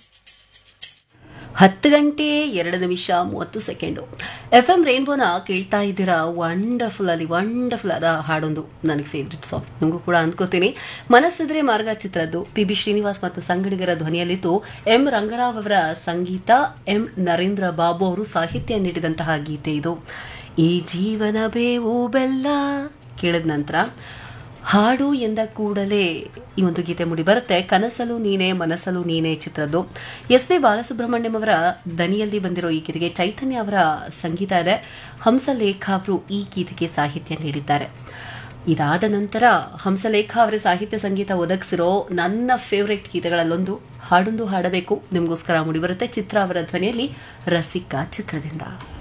10 ಗಂಟೆ 2 ನಿಮಿಷ 30 second. FM ರೇನ್ಬೋನ ಕೇಳ್ತಾ ಇದ್ದೀರಾ. ವಂಡರ್ಫುಲ್ ಅದ ಹಾಡೊಂದು ನನಗೆ ಫೇವ್ರೆಟ್ ಸಾಂಗ್, ನಿಮಗೂ ಕೂಡ ಅಂದ್ಕೋತೀನಿ. ಮನಸ್ಸಿದ್ರೆ ಮಾರ್ಗ ಚಿತ್ರದ್ದು PB ಶ್ರೀನಿವಾಸ್ ಮತ್ತು ಸಂಗಡಿಗರ ಧ್ವನಿಯಲ್ಲಿದ್ದು M ರಂಗರಾವ್ ಅವರ ಸಂಗೀತ, M ನರೇಂದ್ರ ಬಾಬು ಅವರು ಸಾಹಿತ್ಯ ನೀಡಿದಂತಹ ಗೀತೆ ಇದು. ಈ ಜೀವನ ಬೇವು ಬೆಲ್ಲ ಕೇಳಿದ ನಂತರ ಹಾಡು ಎಂದ ಕೂಡಲೇ ಈ ಒಂದು ಗೀತೆ ಮೂಡಿ ಬರುತ್ತೆ. ಕನಸಲು ನೀನೆ ಮನಸ್ಸಲು ನೀನೆ ಚಿತ್ರದ್ದು. SP ಬಾಲಸುಬ್ರಹ್ಮಣ್ಯಂ ಅವರ ದನಿಯಲ್ಲಿ ಬಂದಿರೋ ಈ ಗೀತೆಗೆ ಚೈತನ್ಯ ಅವರ ಸಂಗೀತ ಇದೆ. ಹಂಸಲೇಖ ಅವರು ಈ ಗೀತೆಗೆ ಸಾಹಿತ್ಯ ನೀಡಿದ್ದಾರೆ. ಇದಾದ ನಂತರ ಹಂಸಲೇಖ ಅವರ ಸಾಹಿತ್ಯ ಸಂಗೀತ ಒದಗಿಸಿರೋ ನನ್ನ ಫೇವ್ರೆಟ್ ಗೀತೆಗಳಲ್ಲೊಂದು ಹಾಡೊಂದು ಹಾಡಬೇಕು ನಿಮಗೋಸ್ಕರ ಮೂಡಿ ಬರುತ್ತೆ. ಚಿತ್ರ ಅವರ ಧ್ವನಿಯಲ್ಲಿ ರಸಿಕಾ ಚಿತ್ರದಿಂದ.